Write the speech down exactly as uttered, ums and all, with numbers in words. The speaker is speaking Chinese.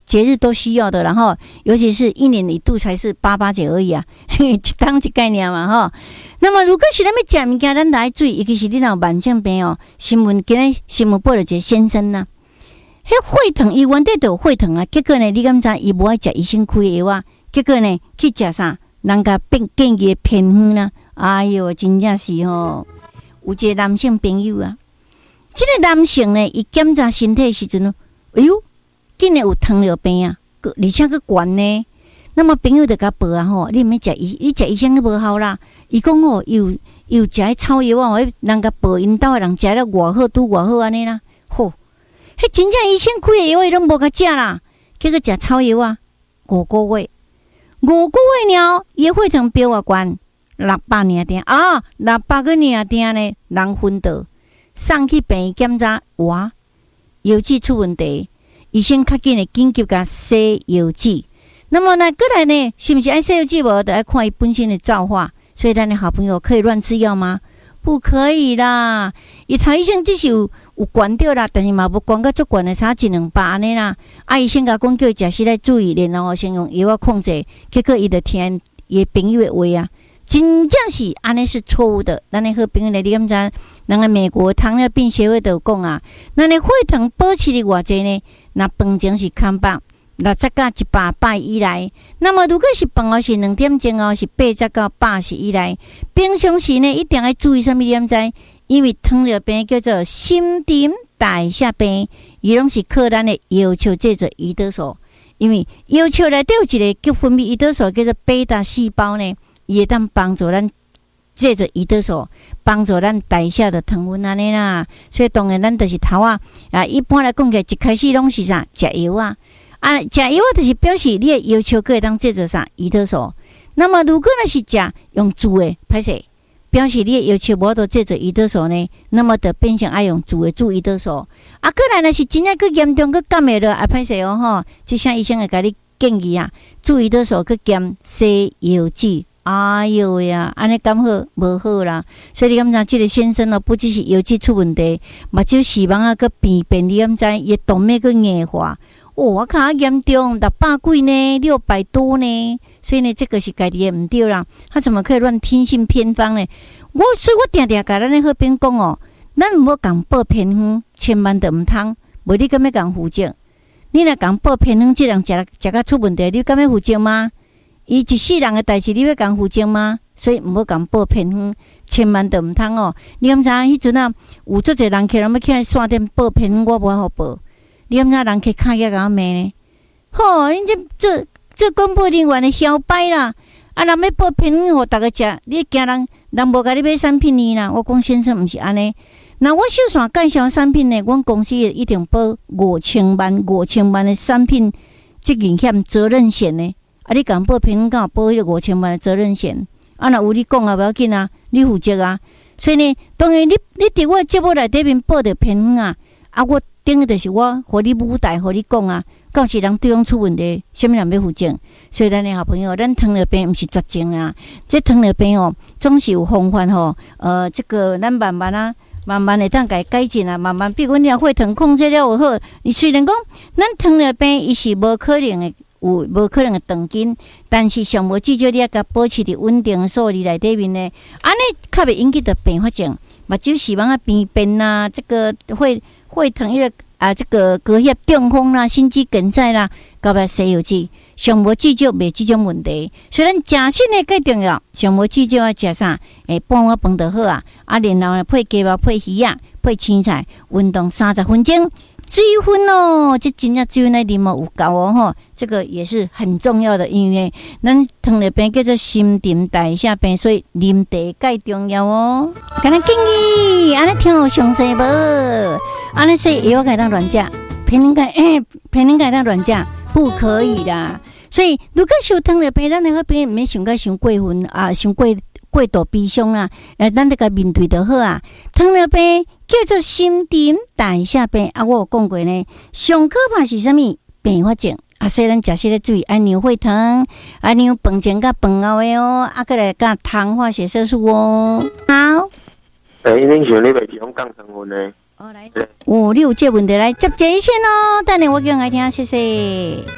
节日都需要的，然后尤其是一年一度才是八八节而已啊，一当一概念嘛哈。那么如果是咱要食物件，咱来注意，尤其是你若有慢性病哦，新闻今日新闻报了一个先生呐、啊，迄血糖伊原底就有血糖啊，结果呢，你敢知伊无爱食医生开的药啊？结果呢，去食啥？人家变建议的偏方啦，哎哟，真正是吼，有一个男性朋友啊，这个男性呢，伊检查身体的时阵，哎哟，竟然有糖尿病啊，而且佫悬呢。那么朋友就甲报啊吼，你毋免食医，你食医生佫无效啦。伊讲吼，有有食迄草药啊，人甲报因兜的人食了偌好，拄偌好安尼啦。吼，迄真正医生开的药伊拢无甲食啦，结果食草药啊，五个月。五个月了，伊血糖飙啊悬，六百尔点啊，六百个尔点呢，人昏倒，送去病院检查，哇，药剂出问题，医生较紧的紧急甲洗药剂。那么呢，过来呢，是不是爱洗药剂无？得爱看伊本身的造化。所以咱的好朋友可以乱吃药吗？不可以啦！伊查医生只是有有管到啦，但是嘛无管到足管的，差一两百安尼啦。啊，医生甲讲叫伊食时来注意，然后先用药啊控制。结果伊就听伊朋友的话啊，真正是安尼是错误的。咱的好朋友呢，你敢知？人个美国糖尿病协会都有讲啊，咱的血糖保持伫偌济呢？那饭前是空腹六十到一百摆以内，那么如果是饭后是两点钟后是八十到八十以内。平常时呢，一定要注意什么点知？因为糖尿病叫做新陈代谢病，伊拢是靠咱的腰鞘制作胰岛素。因为腰鞘内底有一个叫分泌胰岛素叫做贝塔细胞呢，伊会当帮助咱制作胰岛素，帮助咱代谢的糖分安尼啦。所以当然咱就是头啊啊，一般来讲起一开始拢是啥食药啊。啊，食药啊，就是表示你的要求可以当制作啥胰岛素。那么如果那是食用煮的，歹势，表示你的要求无多制作胰岛素呢，那么就变成爱用煮的煮胰岛素。啊，过来呢是真正佫严重佫感冒了，啊歹势哦吼，即项医生会甲你建议啊，煮胰岛素佫兼洗药剂。哎哟呀，安尼敢好无好啦。所以你敢知这个先生哦，不只是药剂出问题，目睭视网啊佫变变，你敢知伊动脉佫硬化。哦，我看严重，六百几呢，六百多呢，所以呢，这个是家己的唔对啦。他怎么可以乱听信偏方呢？我所以我定定甲咱的好朋友讲哦，咱唔好共报偏方，千万都唔通，无你敢要共负责？你若共报偏方，这人食食甲出问题，你敢要负责吗？伊一世人的代志，你要共负责吗？所以唔好共报偏方，千万都唔通哦。你敢知？迄阵啊，有足侪人客人要去线顶报偏方，我无好报。你敢知人去卡业甲我骂呢？吼，恁这这这公布人员的嚣摆啦！啊，人要报偏方互大家食，你惊人人无甲你买产品呢啦？我讲先生毋是安尼。那我小线介绍产品呢，阮公司一定报五千万、五千万的产品责任险、责任险呢。啊，你共报偏方，敢有报迄个五千万的责任险？啊，若有你讲啊，不要紧啊，你负责啊。所以呢，当然你你伫我节目内底面报着偏方啊，啊我。顶个就是我，互你舞台，互你讲啊，到时人对方出问题，什么人要负责？所以咱的好朋友，咱糖尿病毋是绝症啊，这糖尿病哦，总是有方法吼。呃，这个咱慢慢啊，慢慢会当改改进啊，慢慢比如你血糖控制了有好，你虽然讲咱糖尿病伊是无可能的，有无可能的长进，但是上无至少你要甲保持伫稳定的数字内底面呢，安尼较袂引起的并发症，目睭视网啊变变啊，这个会。会疼一个啊，这个高血中风啦、心肌梗塞啦，到尾西药剂，上无至少袂即种问题。虽然食身的最重要，上无至少要食啥？诶，半碗饭就好啊。啊，然后呢配鸡肉、配鱼啊、配青菜，运动三十分钟。水分哦，这真正水分来啉哦有够哦吼，这个也是很重要的，因为咱糖尿病叫做新陈代谢病，所以啉茶介重要哦。敢若建议，安尼听有详细无？安尼所以药该当乱食，偏应该诶，偏应该当乱食，不可以啦。所以如果是有糖尿病，咱那个病免想个伤过分啊，伤过过度悲伤啊，诶，咱得个面对就好啊。糖尿病叫做新陈代谢病啊，我有讲过呢。上可怕是啥物并发症啊？所以咱食些咧注意，按牛血糖，按牛饭前甲饭后的哦，啊，过来甲糖化血色素哦。好， 诶，恁想你袂是讲降糖分呢？ 哦，来，哦，你有这问题来接接一线哦。等下我叫来听，谢谢。